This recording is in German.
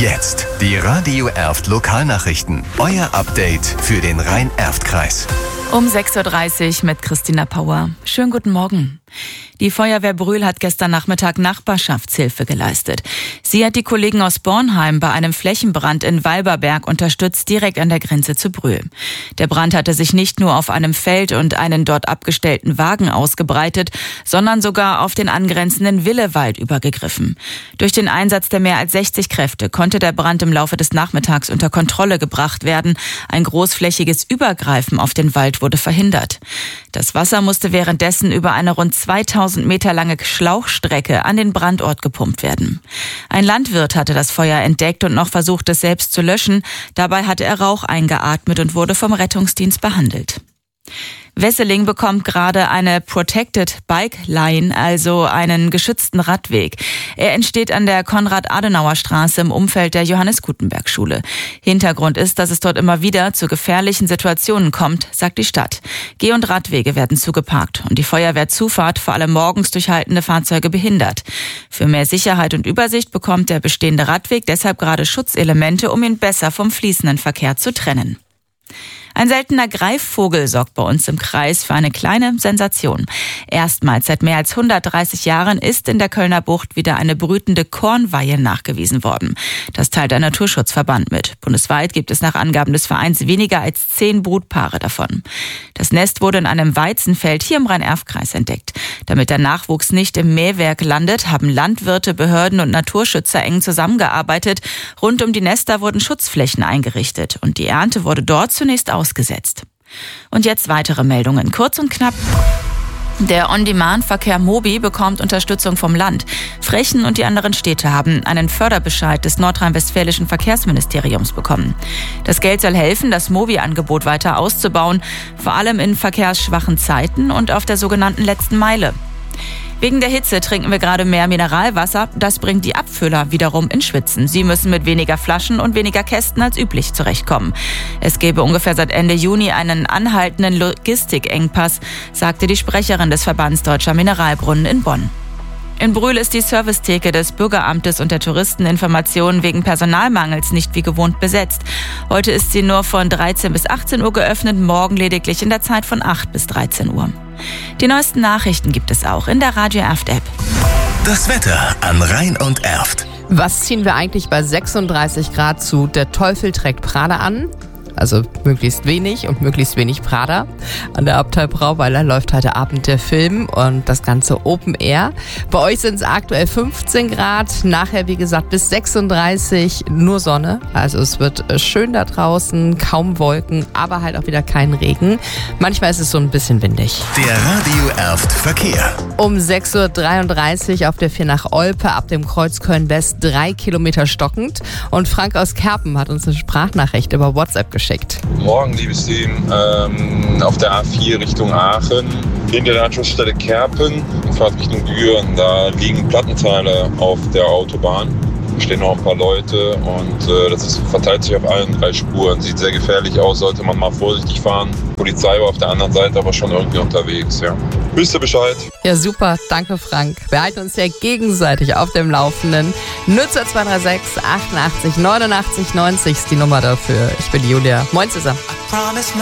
Jetzt die Radio Erft Lokalnachrichten. Euer Update für den Rhein-Erft-Kreis. Um 6.30 Uhr mit Christina Pauer. Schönen guten Morgen. Die Feuerwehr Brühl hat gestern Nachmittag Nachbarschaftshilfe geleistet. Sie hat die Kollegen aus Bornheim bei einem Flächenbrand in Walberberg unterstützt, direkt an der Grenze zu Brühl. Der Brand hatte sich nicht nur auf einem Feld und einen dort abgestellten Wagen ausgebreitet, sondern sogar auf den angrenzenden Willewald übergegriffen. Durch den Einsatz der mehr als 60 Kräfte konnte der Brand im Laufe des Nachmittags unter Kontrolle gebracht werden. Ein großflächiges Übergreifen auf den Wald wurde verhindert. Das Wasser musste währenddessen über eine rund 2000 Meter lange Schlauchstrecke an den Brandort gepumpt werden. Ein Landwirt hatte das Feuer entdeckt und noch versucht, es selbst zu löschen. Dabei hatte er Rauch eingeatmet und wurde vom Rettungsdienst behandelt. Wesseling bekommt gerade eine Protected Bike Line, also einen geschützten Radweg. Er entsteht an der Konrad-Adenauer-Straße im Umfeld der Johannes-Gutenberg-Schule. Hintergrund ist, dass es dort immer wieder zu gefährlichen Situationen kommt, sagt die Stadt. Geh- und Radwege werden zugeparkt und die Feuerwehrzufahrt vor allem morgens durch haltende Fahrzeuge behindert. Für mehr Sicherheit und Übersicht bekommt der bestehende Radweg deshalb gerade Schutzelemente, um ihn besser vom fließenden Verkehr zu trennen. Ein seltener Greifvogel sorgt bei uns im Kreis für eine kleine Sensation. Erstmals seit mehr als 130 Jahren ist in der Kölner Bucht wieder eine brütende Kornweihe nachgewiesen worden. Das teilt der Naturschutzverband mit. Bundesweit gibt es nach Angaben des Vereins weniger als 10 Brutpaare davon. Das Nest wurde in einem Weizenfeld hier im Rhein-Erft-Kreis entdeckt. Damit der Nachwuchs nicht im Mähwerk landet, haben Landwirte, Behörden und Naturschützer eng zusammengearbeitet. Rund um die Nester wurden Schutzflächen eingerichtet und die Ernte wurde dort zunächst ausgesetzt. Und jetzt weitere Meldungen, kurz und knapp. Der On-Demand-Verkehr Mobi bekommt Unterstützung vom Land. Frechen und die anderen Städte haben einen Förderbescheid des nordrhein-westfälischen Verkehrsministeriums bekommen. Das Geld soll helfen, das Mobi-Angebot weiter auszubauen, vor allem in verkehrsschwachen Zeiten und auf der sogenannten letzten Meile. Wegen der Hitze trinken wir gerade mehr Mineralwasser. Das bringt die Abfüller wiederum ins Schwitzen. Sie müssen mit weniger Flaschen und weniger Kästen als üblich zurechtkommen. Es gäbe ungefähr seit Ende Juni einen anhaltenden Logistikengpass, sagte die Sprecherin des Verbands Deutscher Mineralbrunnen in Bonn. In Brühl ist die Servicetheke des Bürgeramtes und der Touristeninformation wegen Personalmangels nicht wie gewohnt besetzt. Heute ist sie nur von 13 bis 18 Uhr geöffnet, morgen lediglich in der Zeit von 8 bis 13 Uhr. Die neuesten Nachrichten gibt es auch in der Radio Erft App. Das Wetter an Rhein und Erft. Was ziehen wir eigentlich bei 36 Grad zu? Der Teufel trägt Prada an. Also möglichst wenig und möglichst wenig Prada. An der Abtei Brauweiler läuft heute Abend der Film und das Ganze Open Air. Bei euch sind es aktuell 15 Grad, nachher wie gesagt bis 36, nur Sonne. Also es wird schön da draußen, kaum Wolken, aber halt auch wieder kein Regen. Manchmal ist es so ein bisschen windig. Der Radio Erft Verkehr. Um 6.33 Uhr auf der 4 nach Olpe, ab dem Kreuz Köln-West 3 Kilometer stockend. Und Frank aus Kerpen hat uns eine Sprachnachricht über WhatsApp geschickt. Guten Morgen, liebes Team. Auf der A4 Richtung Aachen, hinter der Anschlussstelle Kerpen, Fahrt Richtung Düren, da liegen Plattenteile auf der Autobahn. Da stehen noch ein paar Leute und das verteilt sich auf allen 3 Spuren. Sieht sehr gefährlich aus, sollte man mal vorsichtig fahren. Die Polizei war auf der anderen Seite aber schon irgendwie unterwegs. Ja. Wisst ihr Bescheid? Ja, super. Danke, Frank. Wir halten uns ja gegenseitig auf dem Laufenden. Nutzer 236 88 89 90 ist die Nummer dafür. Ich bin Julia. Moin zusammen.